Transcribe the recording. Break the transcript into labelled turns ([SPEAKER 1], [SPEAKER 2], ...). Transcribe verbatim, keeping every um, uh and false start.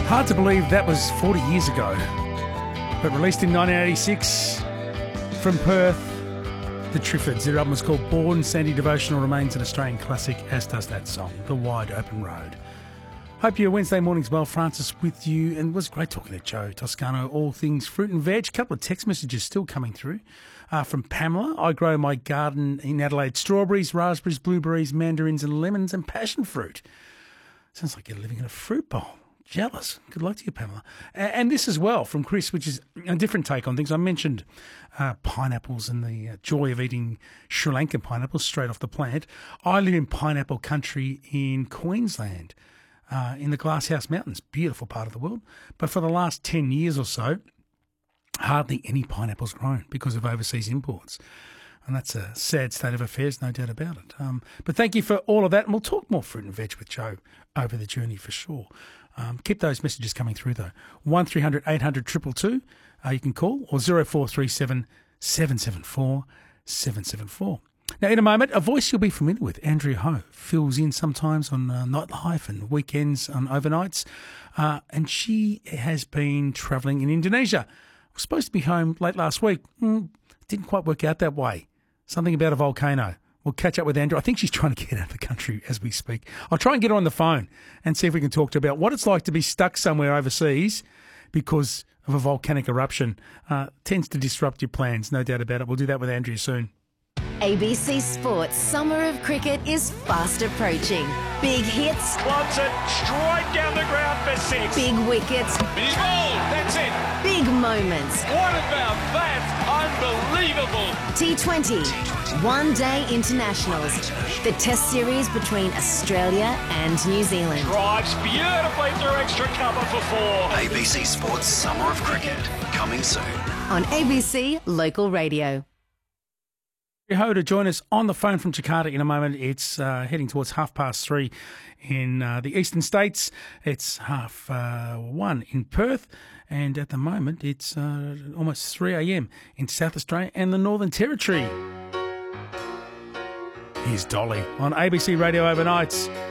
[SPEAKER 1] Hard to believe that was forty years ago, but released in nineteen eighty-six from Perth, the Triffids. Their album was called Born. Sandy Devotional remains an Australian classic, as does that song, The Wide Open Road. Hope your Wednesday morning's well. Francis with you, and it was great talking to Joe Toscano, all things fruit and veg. A couple of text messages still coming through uh, from Pamela. I grow my garden in Adelaide, strawberries, raspberries, blueberries, mandarins and lemons and passion fruit. Sounds like you're living in a fruit bowl. Jealous. Good luck to you, Pamela. And this as well from Chris, which is a different take on things. I mentioned uh, pineapples and the uh, joy of eating Sri Lankan pineapples straight off the plant. I live in pineapple country in Queensland, uh, in the Glasshouse Mountains, beautiful part of the world. But for the last ten years or so, hardly any pineapples grown because of overseas imports. And that's a sad state of affairs, no doubt about it. Um, but thank you for all of that. And we'll talk more fruit and veg with Joe over the journey for sure. Um, keep those messages coming through, though. one three hundred eight hundred two two two, uh, you can call, or zero four three seven seven seven four seven seven four. Now, in a moment, a voice you'll be familiar with, Andrea Ho, fills in sometimes on uh, Nightlife and weekends on overnights, uh, and she has been travelling in Indonesia. Was supposed to be home late last week. Mm, didn't quite work out that way. Something about a volcano. We'll catch up with Andrea. I think she's trying to get out of the country as we speak. I'll try and get her on the phone and see if we can talk to her about what it's like to be stuck somewhere overseas because of a volcanic eruption. Uh, tends to disrupt your plans, no doubt about it. We'll do that with Andrea soon.
[SPEAKER 2] A B C Sports Summer of Cricket is fast approaching. Big hits.
[SPEAKER 3] Clubs it straight down the ground for six.
[SPEAKER 2] Big wickets.
[SPEAKER 3] Big ball. That's it.
[SPEAKER 2] Big moments.
[SPEAKER 3] What about that? Unbelievable.
[SPEAKER 2] T twenty. One Day Internationals. The Test series between Australia and New Zealand.
[SPEAKER 3] Drives beautifully through extra cover for four.
[SPEAKER 4] A B C Sports Summer of Cricket. Coming soon.
[SPEAKER 2] On A B C Local Radio.
[SPEAKER 1] Ho to join us on the phone from Jakarta in a moment. It's uh, heading towards half past three in uh, the eastern states. It's half uh, one in Perth, and at the moment it's uh, almost three a.m. in South Australia and the Northern Territory. Here's Dolly on A B C Radio Overnights.